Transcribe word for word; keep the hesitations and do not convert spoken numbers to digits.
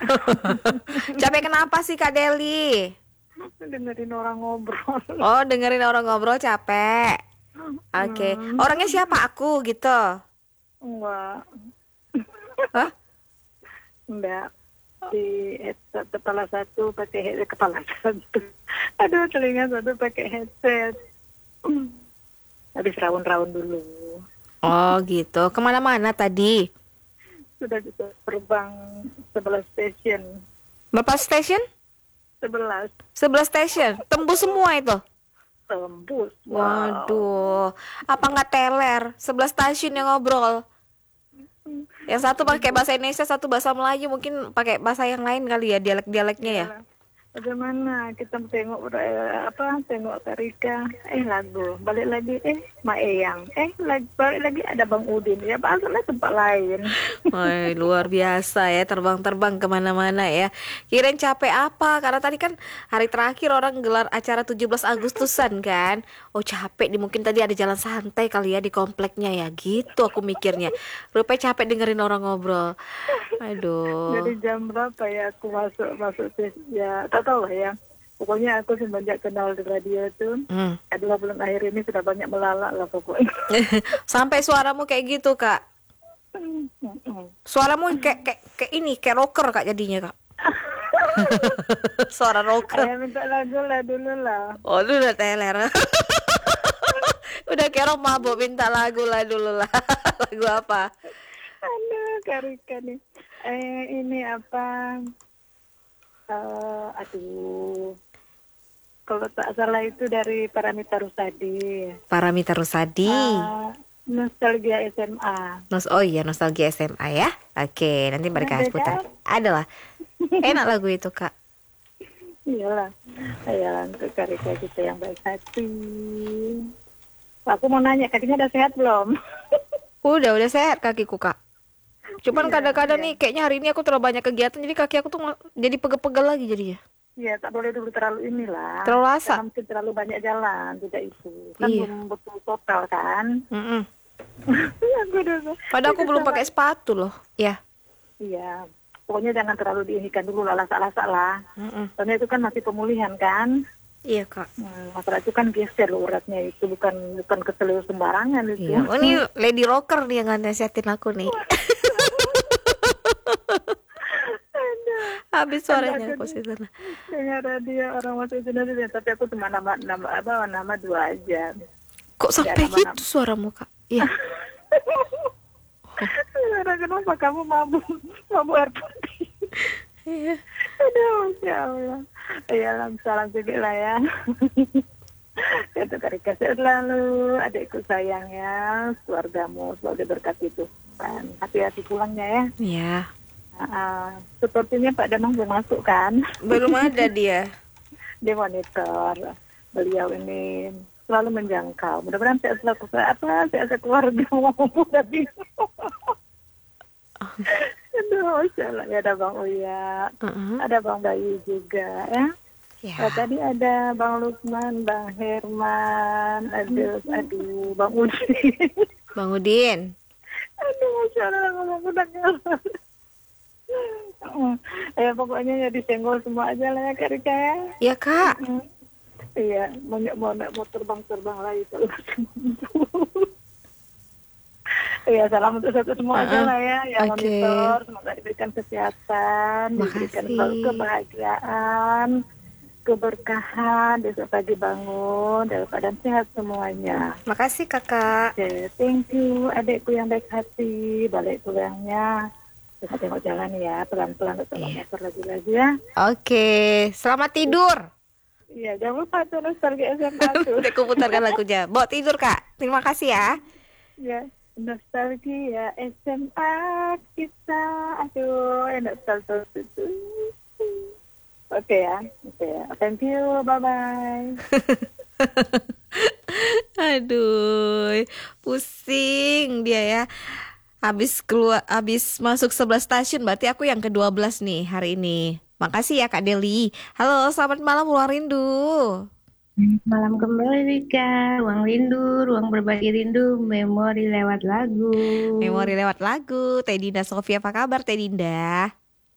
Capek kenapa sih Kak Deli? Dengerin orang ngobrol. Oh, dengerin orang ngobrol capek. Oke. Hmm, Orangnya siapa? Aku gitu. enggak, Hah? enggak. Di headset kepala satu pakai headset kepala satu. Aduh, telinga satu pakai headset. Habis raun-raun dulu. Oh, gitu. Kemana-mana tadi? Sudah bisa terbang sebelas station. Berapa station? Sebelas Sebelas station. Tembus semua itu. tembus. Wow. Waduh. Apa nggak teler? Sebelas stasiun yang ngobrol. Yang satu pakai bahasa Indonesia, satu bahasa Melayu, mungkin pakai bahasa yang lain kali ya, dialek-dialeknya ya. Iyalah. Bagaimana kita tengok eh, apa tengok Karika, eh lagu balik lagi, eh Mak Eyang, eh lagi balik lagi ada Bang Udin, ya bahasannya tempat lain. Wah, luar biasa ya, terbang-terbang kemana-mana ya. Kirain capek apa? Karena tadi kan hari terakhir orang gelar acara tujuh belas Agustusan kan. Oh capek nih, mungkin tadi ada jalan santai kali ya di kompleknya ya. Gitu aku mikirnya. Rupanya capek dengerin orang ngobrol. Jadi Aduh. jam berapa ya aku masuk masuk tes ya tak tahu lah ya. Pokoknya aku semenjak kenal di radio itu, Hmm. dua bulan akhir ini sudah banyak melalak lah pokoknya. Sampai suaramu kayak gitu, Kak. Suaramu kayak kayak kayak ini, kayak rocker Kak jadinya, Kak. Suara rocker. Ayah minta lagu lah dulu lah. Oh, lu udah teler. Udah kayak orang mabuk minta lagu lah dulu lah. Lagu apa? Aduh, Karika nih. Eh, ini apa? eh aduh, kalau tak salah itu dari Paramita Rusadi. Paramita Rusadi. Eh, Nostalgia S M A. Nos oh iya, nostalgia S M A ya. Oke, nanti mereka Ada putar. kan? Ada lah. Enak lagu itu, Kak. Iyalah, iyalah untuk Karika kita yang baik hati. Aku mau nanya, kakinya udah sehat belum? Udah, udah sehat kakiku, Kak. Cuman Iya, kadang-kadang iya. nih kayaknya hari ini aku terlalu banyak kegiatan, jadi kaki aku tuh ma- jadi pegel-pegel lagi jadinya. Iya, tak boleh dulu terlalu inilah. Terlalu rasa. Karena mungkin terlalu banyak jalan, tidak itu. Kan Iya. belum betul total kan? Mm-mm. Aku udah, Padahal aku udah belum sama- pakai sepatu loh. Ya. Iya, pokoknya jangan terlalu diinikan dulu lah, lasak-lasak lah. Mm-mm. Soalnya itu kan masih pemulihan kan. Iya, Kak. Hmm, masalah itu kan geser loh uratnya itu, bukan bukan keselio sembarangan itu. Iya. Oh, ini Lady Rocker nih yang nasihatin aku nih. Habis suaranya Aku aku sih sana. dengar radio orang masuk Indonesia, tapi aku cuma nama nama apa nama dua aja. Kok sampai nama- gitu suaramu, Kak? Iya. Karena kenapa kamu mabuk mabuk air putih? Iya. Aduh, Masya Allah. Ya, salam sedikit lah ya. Itu Karika sehat selalu, adikku sayang ya, keluargamu selalu diberkati Tuhan. Hati-hati pulangnya ya. Iya. Uh, sepertinya Pak Danang belum masuk kan? Belum ada dia. Dia monitor. Beliau ini selalu menjangkau. Mudah-mudahan sehat selalu apa sehat keluarga mau tapi. Aduh, Masya Allah. Ya, ada Bang Uya, Uh-uh. ada Bang Bayu juga ya. Ya. Nah, tadi ada Bang Lukman, Bang Herman, aduh, aduh, Bang Udin. Bang Udin. Aduh, Masya Allah, ngomong udah ngalah. Ya, pokoknya ya disenggol semua aja lah ya, Karika ya. Ya, Kak. Hmm. Iya, mau mau mau terbang-terbang lagi kalau Iya, salam untuk satu semua aja lah ya, yang Oke. monitor, semoga diberikan kesehatan, diberikan Makasih. selalu kebahagiaan, keberkahan, besok pagi bangun dalam keadaan sehat semuanya. Makasih, Kakak. Oke, thank you adikku yang baik hati, balik pulangnya. Kita tengok jalan ya, pelan-pelan untuk Iya. motor lagi-lagi ya. Oke, selamat tidur. Iya, jangan lupa tuh nostalgia S M A tuh. Udah kuputarkan lagunya. Bawa tidur, Kak. Terima kasih ya. Ya, nostalgia S M A kita, aduh, enak sekali itu. Oke ya, oke ya. Thank you, bye-bye. Aduh, pusing dia ya. Habis keluar, habis masuk sebelas stasiun, berarti aku yang kedua belas nih hari ini. Makasih ya Kak Deli. Halo, selamat malam Ruang Rindu. Malam kembali Rika, ruang rindu, ruang berbagi rindu, memori lewat lagu. Memori lewat lagu. Teh Dinda Sofia, apa kabar Teh Dinda?